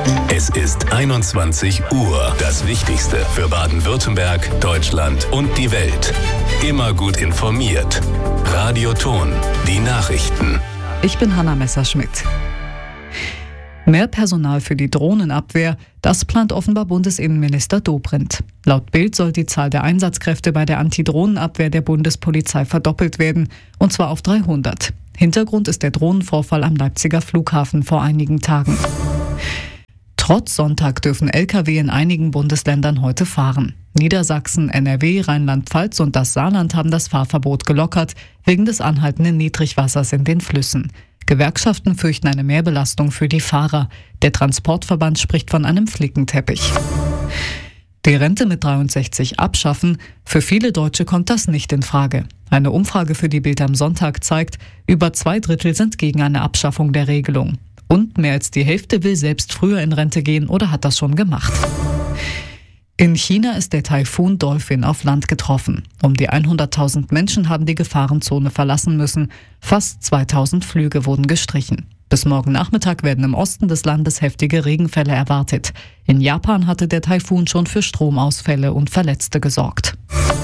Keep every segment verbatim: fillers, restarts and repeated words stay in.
Es ist einundzwanzig Uhr. Das Wichtigste für Baden-Württemberg, Deutschland und die Welt. Immer gut informiert. Radio Ton, die Nachrichten. Ich bin Hanna Messerschmidt. Mehr Personal für die Drohnenabwehr, das plant offenbar Bundesinnenminister Dobrindt. Laut Bild soll die Zahl der Einsatzkräfte bei der Antidrohnenabwehr der Bundespolizei verdoppelt werden, und zwar auf dreihundert. Hintergrund ist der Drohnenvorfall am Leipziger Flughafen vor einigen Tagen. Trotz Sonntag dürfen L K W in einigen Bundesländern heute fahren. Niedersachsen, N R W, Rheinland-Pfalz und das Saarland haben das Fahrverbot gelockert, wegen des anhaltenden Niedrigwassers in den Flüssen. Gewerkschaften fürchten eine Mehrbelastung für die Fahrer. Der Transportverband spricht von einem Flickenteppich. Die Rente mit dreiundsechzig abschaffen? Für viele Deutsche kommt das nicht in Frage. Eine Umfrage für die Bild am Sonntag zeigt, über zwei Drittel sind gegen eine Abschaffung der Regelung. Und mehr als die Hälfte will selbst früher in Rente gehen oder hat das schon gemacht. In China ist der Taifun Dolphin auf Land getroffen. Um die hunderttausend Menschen haben die Gefahrenzone verlassen müssen. Fast zweitausend Flüge wurden gestrichen. Bis morgen Nachmittag werden im Osten des Landes heftige Regenfälle erwartet. In Japan hatte der Taifun schon für Stromausfälle und Verletzte gesorgt.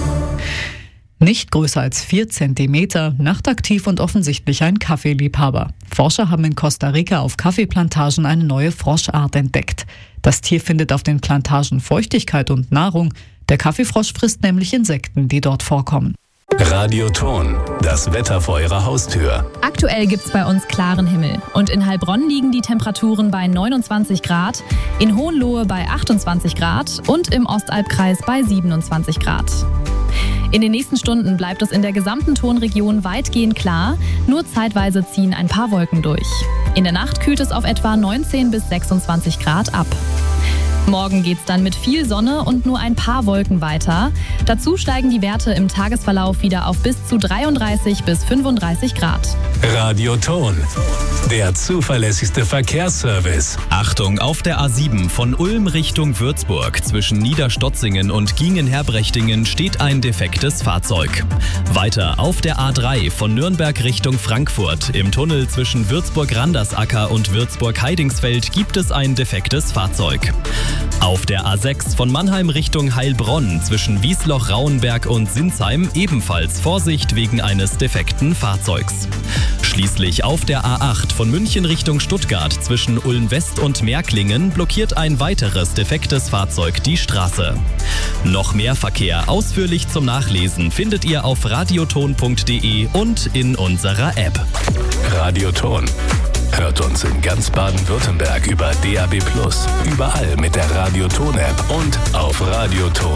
Nicht größer als vier Zentimeter, nachtaktiv und offensichtlich ein Kaffeeliebhaber. Forscher haben in Costa Rica auf Kaffeeplantagen eine neue Froschart entdeckt. Das Tier findet auf den Plantagen Feuchtigkeit und Nahrung. Der Kaffeefrosch frisst nämlich Insekten, die dort vorkommen. Radio Ton, das Wetter vor Ihrer Haustür. Aktuell gibt's bei uns klaren Himmel. Und in Heilbronn liegen die Temperaturen bei neunundzwanzig Grad, in Hohenlohe bei achtundzwanzig Grad und im Ostalbkreis bei siebenundzwanzig Grad. In den nächsten Stunden bleibt es in der gesamten Tonregion weitgehend klar, nur zeitweise ziehen ein paar Wolken durch. In der Nacht kühlt es auf etwa neunzehn bis sechsundzwanzig Grad ab. Morgen geht's dann mit viel Sonne und nur ein paar Wolken weiter. Dazu steigen die Werte im Tagesverlauf wieder auf bis zu dreiunddreißig bis fünfunddreißig Grad. Radio Ton, der zuverlässigste Verkehrsservice. Achtung, auf der A sieben von Ulm Richtung Würzburg zwischen Niederstotzingen und Giengen-Herbrechtingen steht ein defektes Fahrzeug. Weiter auf der A drei von Nürnberg Richtung Frankfurt im Tunnel zwischen Würzburg-Randersacker und Würzburg-Heidingsfeld gibt es ein defektes Fahrzeug. Auf der A sechs von Mannheim Richtung Heilbronn zwischen Wiesloch-Rauenberg und Sinsheim ebenfalls Vorsicht wegen eines defekten Fahrzeugs. Schließlich auf der A acht von München Richtung Stuttgart zwischen Ulm-West und Märklingen blockiert ein weiteres defektes Fahrzeug die Straße. Noch mehr Verkehr ausführlich zum Nachlesen findet ihr auf radioton punkt de und in unserer App. Radio Ton. Hört uns in ganz Baden-Württemberg über D A B plus, überall mit der Radio Ton App und auf radioton